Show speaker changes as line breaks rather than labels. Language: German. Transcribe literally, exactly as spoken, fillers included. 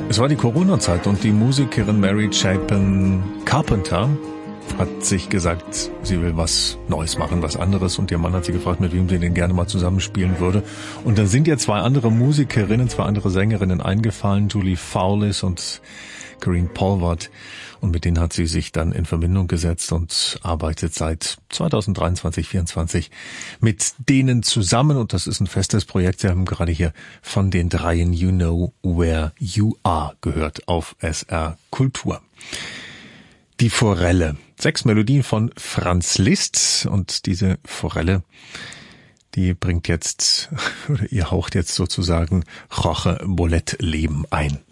Es war die Corona-Zeit und die Musikerin Mary Chapin Carpenter hat sich gesagt, sie will was Neues machen, was anderes, und ihr Mann hat sie gefragt, mit wem sie denn gerne mal zusammenspielen würde. Und dann sind ihr zwei andere Musikerinnen, zwei andere Sängerinnen eingefallen, Julie Fowlis und Corinne Polwart, und mit denen hat sie sich dann in Verbindung gesetzt und arbeitet seit zwanzig dreiundzwanzig, vierundzwanzig mit denen zusammen, und das ist ein festes Projekt. Sie haben gerade hier von den dreien You Know Where You Are gehört auf S R Kultur. Die Forelle. Sechs Melodien von Franz Liszt, und diese Forelle, die bringt jetzt, oder ihr haucht jetzt sozusagen Jorge Bolet Leben ein.